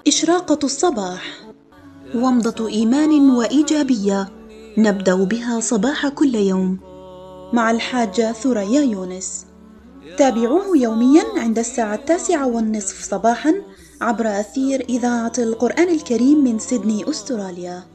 إشراقة الصباح، ومضة إيمان وإيجابية نبدأ بها صباح كل يوم مع الحاجة ثريا يونس. تابعوه يوميا عند الساعة 9:30 صباحا عبر أثير إذاعة القرآن الكريم من سيدني أستراليا.